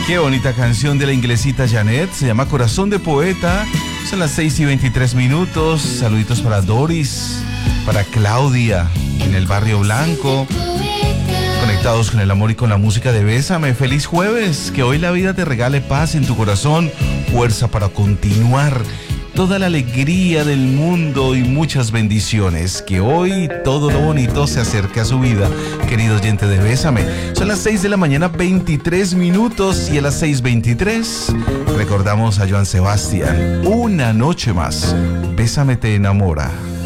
Qué bonita canción de la inglesita Janet, se llama Corazón de Poeta. Son las 6:23. Saluditos para Doris, para Claudia, en el Barrio Blanco. Conectados con el amor y con la música de Bésame. Feliz jueves, que hoy la vida te regale paz en tu corazón, fuerza para continuar, toda la alegría del mundo y muchas bendiciones. Que hoy todo lo bonito se acerque a su vida, querido oyente de Bésame. Son las 6:23 y a las 6:23 recordamos a Joan Sebastián. Una noche más, Bésame te enamora.